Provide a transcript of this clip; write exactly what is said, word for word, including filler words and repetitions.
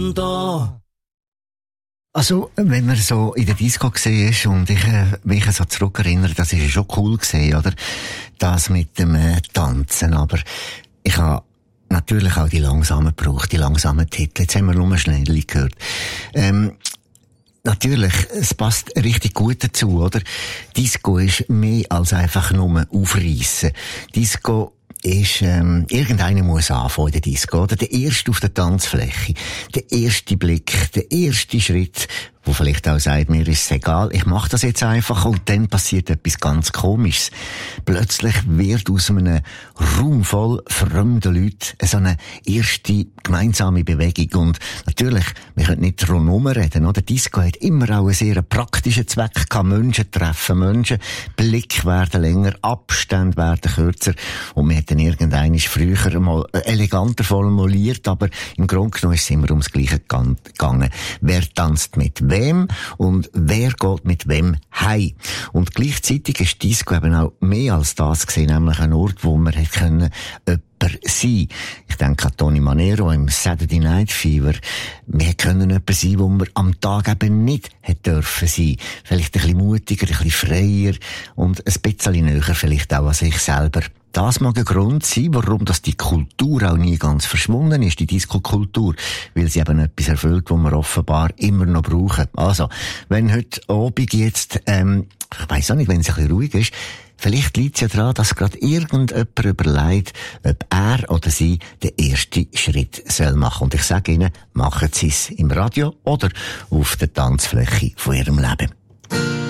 Da. Also, wenn man so in der Disco gesehen ist und ich äh, mich so zurückerinnere, das ist schon cool gesehen, oder? Das mit dem äh, Tanzen, aber ich habe natürlich auch die langsamen gebraucht, die langsamen Titel. Jetzt haben wir nur schnell gehört. Ähm, Natürlich, es passt richtig gut dazu, oder? Disco ist mehr als einfach nur aufreissen. Disco ist, ähm, irgendeiner muss anfangen in der Disco, oder? Der erste auf der Tanzfläche. Der erste Blick, der erste Schritt, wo vielleicht auch sagt, mir ist es egal, ich mache das jetzt einfach, und dann passiert etwas ganz Komisches. Plötzlich wird aus einem Raum voll fremden Leuten so eine erste gemeinsame Bewegung. Und natürlich, wir können nicht rundherum reden, oder? Disco hat immer auch einen sehr praktischen Zweck gehabt. Menschen treffen Menschen, Blick werden länger, Abstände werden kürzer, und wir hätten irgendwann früher mal eleganter formuliert, aber im Grunde genommen ist es immer ums Gleiche gegangen. Wer tanzt mit wem und wer geht mit wem heim? Und gleichzeitig ist Disco eben auch mehr als das gewesen, nämlich ein Ort, wo man hätte können jemand sein. Ich denke an Tony Manero im Saturday Night Fever. Wir können jemand sein, wo man am Tag eben nicht hätte dürfen sein. Vielleicht ein bisschen mutiger, ein bisschen freier und ein bisschen näher vielleicht auch an sich selber. Das mag ein Grund sein, warum das die Kultur auch nie ganz verschwunden ist, die Disco-Kultur, weil sie eben etwas erfüllt, was wir offenbar immer noch brauchen. Also, wenn heute Abend jetzt, ähm, ich weiss auch nicht, wenn es ein bisschen ruhig ist, vielleicht liegt es ja daran, dass gerade irgendjemand überlegt, ob er oder sie den ersten Schritt soll machen. Und ich sage Ihnen, machen Sie es im Radio oder auf der Tanzfläche von Ihrem Leben.